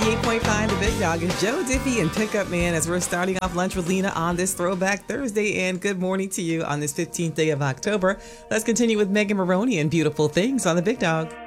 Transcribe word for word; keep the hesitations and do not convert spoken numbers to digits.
ninety-eight point five The Big Dog is Joe Diffie and Pickup Man as we're starting off lunch with Lena on this Throwback Thursday. And good morning to you on this fifteenth day of October. Let's continue with Megan Maroney and Beautiful Things on The Big Dog.